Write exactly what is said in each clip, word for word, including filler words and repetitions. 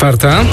Czwarta.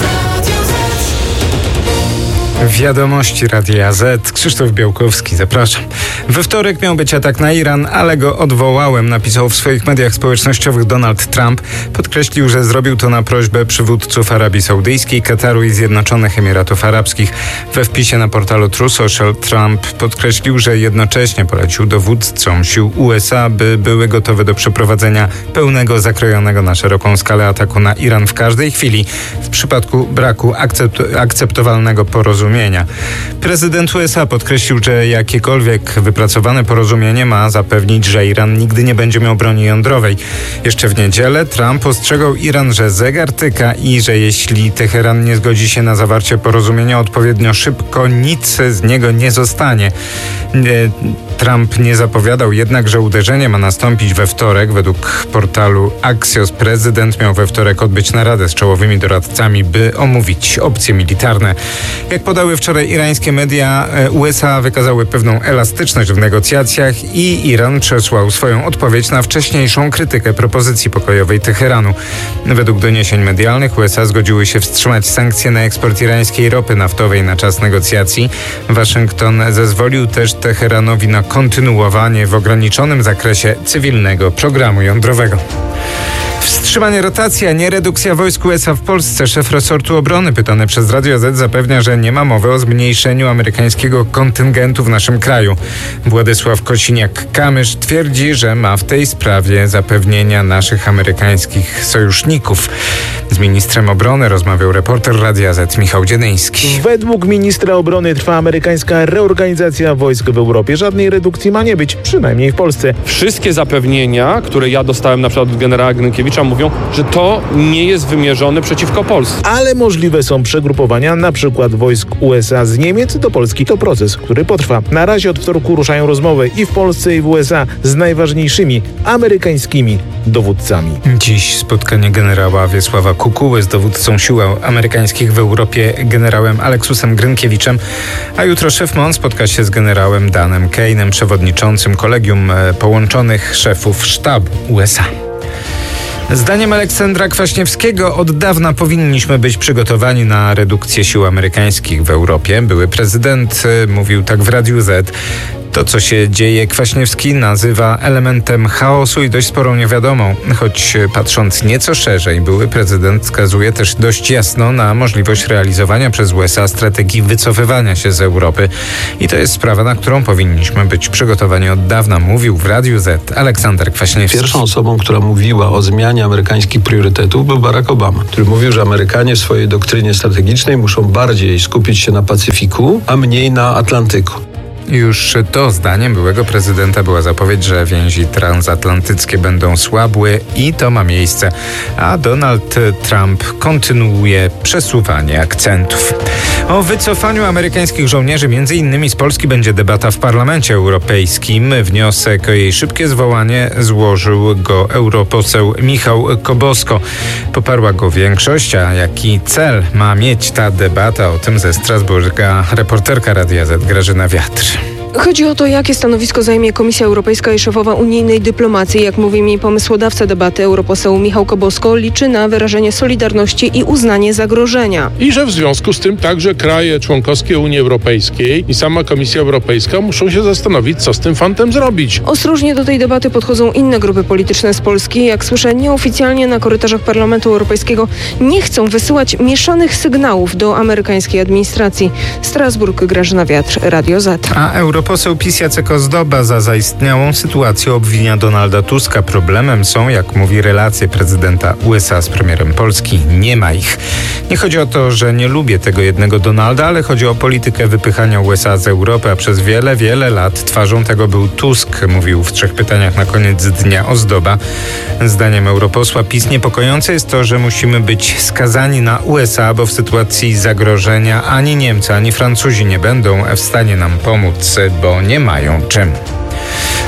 Wiadomości Radia Z. Krzysztof Białkowski, zapraszam. We wtorek miał być atak na Iran, ale go odwołałem, napisał w swoich mediach społecznościowych Donald Trump. Podkreślił, że zrobił to na prośbę przywódców Arabii Saudyjskiej, Kataru i Zjednoczonych Emiratów Arabskich. We wpisie na portalu True Social Trump podkreślił, że jednocześnie polecił dowódcom sił U S A, by były gotowe do przeprowadzenia pełnego, zakrojonego na szeroką skalę ataku na Iran w każdej chwili, w przypadku braku akcept- akceptowalnego porozumienia. Prezydent U S A podkreślił, że jakiekolwiek wypracowane porozumienie ma zapewnić, że Iran nigdy nie będzie miał broni jądrowej. Jeszcze w niedzielę Trump ostrzegał Iran, że zegar tyka i że jeśli Teheran nie zgodzi się na zawarcie porozumienia odpowiednio szybko, nic z niego nie zostanie. Trump nie zapowiadał jednak, że uderzenie ma nastąpić we wtorek. Według portalu Axios prezydent miał we wtorek odbyć naradę z czołowymi doradcami, by omówić opcje militarne. Jak podały wczoraj irańskie media, U S A wykazały pewną elastyczność w negocjacjach i Iran przesłał swoją odpowiedź na wcześniejszą krytykę propozycji pokojowej Teheranu. Według doniesień medialnych U S A zgodziły się wstrzymać sankcje na eksport irańskiej ropy naftowej na czas negocjacji. Waszyngton zezwolił też Teheranowi na kontynuowanie w ograniczonym zakresie cywilnego programu jądrowego. Wstrzymanie rotacji, a nie redukcja wojsk U S A w Polsce. Szef resortu obrony, pytany przez Radio Z, zapewnia, że nie ma mowy o zmniejszeniu amerykańskiego kontyngentu w naszym kraju. Władysław Kosiniak-Kamysz twierdzi, że ma w tej sprawie zapewnienia naszych amerykańskich sojuszników. Z ministrem obrony rozmawiał reporter Radia Z Michał Dziedyński. Według ministra obrony trwa amerykańska reorganizacja wojsk w Europie. Żadnej redukcji ma nie być, przynajmniej w Polsce. Wszystkie zapewnienia, które ja dostałem na przykład od generała Grynkiewicza, mówią, że to nie jest wymierzone przeciwko Polsce. Ale możliwe są przegrupowania, na przykład wojsk U S A z Niemiec do Polski. To proces, który potrwa. Na razie od wtorku ruszają rozmowy i w Polsce, i w U S A z najważniejszymi amerykańskimi dowódcami. Dziś spotkanie generała Wiesława Kukuły z dowódcą sił amerykańskich w Europie, generałem Aleksusem Grynkiewiczem, a jutro szef M O N spotka się z generałem Danem Kane'em, przewodniczącym Kolegium Połączonych Szefów Sztabu U S A. Zdaniem Aleksandra Kwaśniewskiego od dawna powinniśmy być przygotowani na redukcję sił amerykańskich w Europie. Były prezydent mówił tak w Radiu Z. To, co się dzieje, Kwaśniewski nazywa elementem chaosu i dość sporą niewiadomą. Choć patrząc nieco szerzej, były prezydent wskazuje też dość jasno na możliwość realizowania przez U S A strategii wycofywania się z Europy. I to jest sprawa, na którą powinniśmy być przygotowani od dawna, mówił w Radiu Z Aleksander Kwaśniewski. Pierwszą osobą, która mówiła o zmianie amerykańskich priorytetów, był Barack Obama, który mówił, że Amerykanie w swojej doktrynie strategicznej muszą bardziej skupić się na Pacyfiku, a mniej na Atlantyku. Już to zdaniem byłego prezydenta była zapowiedź, że więzi transatlantyckie będą słabły i to ma miejsce, a Donald Trump kontynuuje przesuwanie akcentów. O wycofaniu amerykańskich żołnierzy między innymi z Polski będzie debata w Parlamencie Europejskim. Wniosek o jej szybkie zwołanie złożył go europoseł Michał Kobosko. Poparła go większość, a jaki cel ma mieć ta debata? O tym ze Strasburga reporterka Radia Z Grażyna Wiatr. Chodzi o to, jakie stanowisko zajmie Komisja Europejska i szefowa unijnej dyplomacji. Jak mówi mi pomysłodawca debaty, europoseł Michał Kobosko liczy na wyrażenie solidarności i uznanie zagrożenia. I że w związku z tym także kraje członkowskie Unii Europejskiej i sama Komisja Europejska muszą się zastanowić, co z tym fantem zrobić. Ostrożnie do tej debaty podchodzą inne grupy polityczne z Polski. Jak słyszę, nieoficjalnie na korytarzach Parlamentu Europejskiego nie chcą wysyłać mieszanych sygnałów do amerykańskiej administracji. Strasburg, Grażyna Wiatr, Radio Z. A europoseł PiS Jacek Ozdoba za zaistniałą sytuację obwinia Donalda Tuska. Problemem są, jak mówi, relacje prezydenta U S A z premierem Polski. Nie ma ich. Nie chodzi o to, że nie lubię tego jednego Donalda, ale chodzi o politykę wypychania U S A z Europy, a przez wiele, wiele lat twarzą tego był Tusk, mówił w trzech pytaniach na koniec dnia Ozdoba. Zdaniem europosła PiS niepokojące jest to, że musimy być skazani na U S A, bo w sytuacji zagrożenia ani Niemcy, ani Francuzi nie będą w stanie nam pomóc, bo nie mają czym.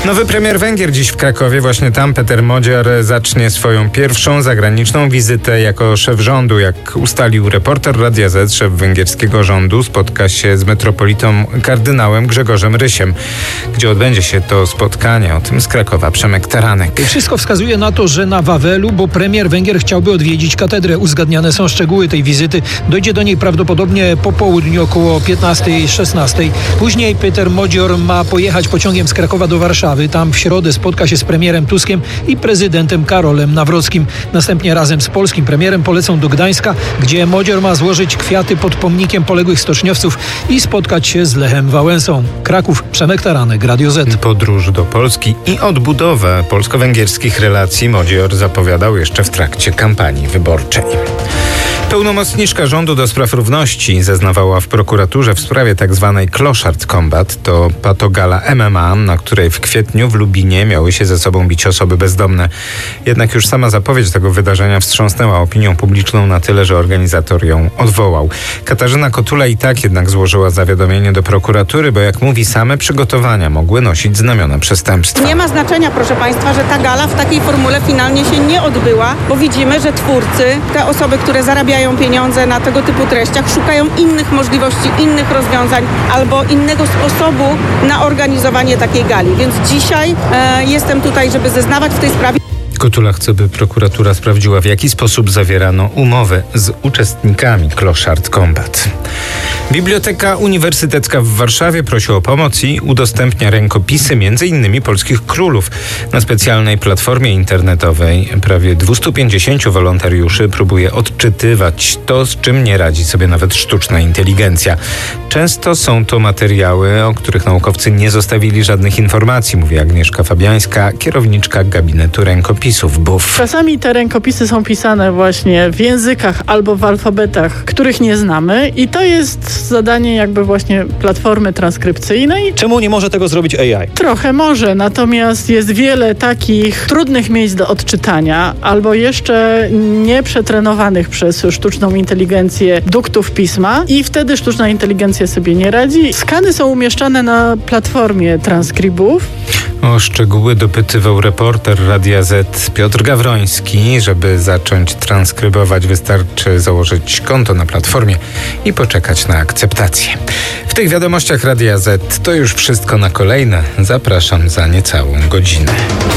Nowy premier Węgier dziś w Krakowie. Właśnie tam Peter Modziar zacznie swoją pierwszą zagraniczną wizytę jako szef rządu. Jak ustalił reporter Radia Z, szef węgierskiego rządu spotka się z metropolitą kardynałem Grzegorzem Rysiem. Gdzie odbędzie się to spotkanie? O tym z Krakowa Przemek Taranek. Wszystko wskazuje na to, że na Wawelu, bo premier Węgier chciałby odwiedzić katedrę. Uzgadniane są szczegóły tej wizyty. Dojdzie do niej prawdopodobnie po południu około piętnastej szesnastej. Później Peter Modziar ma pojechać pociągiem z Krakowa do Warszawy. Tam w środę spotka się z premierem Tuskiem i prezydentem Karolem Nawrockim. Następnie razem z polskim premierem polecą do Gdańska, gdzie Modziar ma złożyć kwiaty pod pomnikiem poległych stoczniowców i spotkać się z Lechem Wałęsą. Kraków, Przemek Taranek, Radio Z. Podróż do Polski i odbudowę polsko-węgierskich relacji Modziar zapowiadał jeszcze w trakcie kampanii wyborczej. Pełnomocniczka rządu do spraw równości zeznawała w prokuraturze w sprawie tzw. Clochard Combat. To patogala M M A, na której w kwietniu w Lubinie miały się ze sobą bić osoby bezdomne. Jednak już sama zapowiedź tego wydarzenia wstrząsnęła opinią publiczną na tyle, że organizator ją odwołał. Katarzyna Kotula i tak jednak złożyła zawiadomienie do prokuratury, bo jak mówi, same przygotowania mogły nosić znamiona przestępstwa. Nie ma znaczenia, proszę Państwa, że ta gala w takiej formule finalnie się nie odbyła, bo widzimy, że twórcy, te osoby, które zarabiają pieniądze na tego typu treściach, szukają innych możliwości, innych rozwiązań albo innego sposobu na organizowanie takiej gali. Więc dzisiaj e, jestem tutaj, żeby zeznawać w tej sprawie. Kotula chce, by prokuratura sprawdziła, w jaki sposób zawierano umowę z uczestnikami Clochard Combat. Biblioteka Uniwersytecka w Warszawie prosi o pomoc i udostępnia rękopisy między innymi polskich królów. Na specjalnej platformie internetowej prawie dwieście pięćdziesiąt wolontariuszy próbuje odczytywać to, z czym nie radzi sobie nawet sztuczna inteligencja. Często są to materiały, o których naukowcy nie zostawili żadnych informacji, mówi Agnieszka Fabiańska, kierowniczka gabinetu rękopisów B U F. Czasami te rękopisy są pisane właśnie w językach albo w alfabetach, których nie znamy, i to jest zadanie jakby właśnie platformy transkrypcyjnej. Czemu nie może tego zrobić A I? Trochę może, natomiast jest wiele takich trudnych miejsc do odczytania albo jeszcze nieprzetrenowanych przez sztuczną inteligencję duktów pisma i wtedy sztuczna inteligencja sobie nie radzi. Skany są umieszczane na platformie transkribów. O szczegóły dopytywał reporter Radia Z Piotr Gawroński. Żeby zacząć transkrybować, wystarczy założyć konto na platformie i poczekać na akceptację. W tych wiadomościach Radia Z to już wszystko. Na kolejne zapraszam za niecałą godzinę.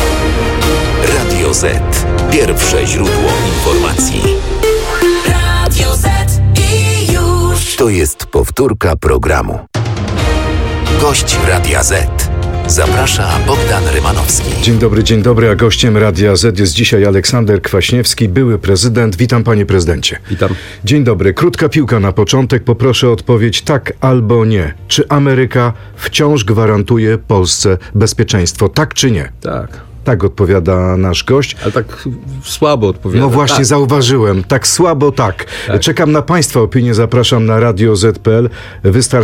Radio Z. Pierwsze źródło informacji. Radio Z i już. To jest powtórka programu. Gość Radia Z. Zaprasza Bogdan Rymanowski. Dzień dobry, dzień dobry, a gościem Radia Z jest dzisiaj Aleksander Kwaśniewski, były prezydent. Witam, panie prezydencie. Witam. Dzień dobry. Krótka piłka na początek. Poproszę o odpowiedź tak albo nie. Czy Ameryka wciąż gwarantuje Polsce bezpieczeństwo? Tak czy nie? Tak. Tak odpowiada nasz gość. Ale tak słabo odpowiada. No właśnie, tak. Zauważyłem. Tak słabo, tak. tak. Czekam na państwa opinię. Zapraszam na radio zet kropka pe el. Wystarczy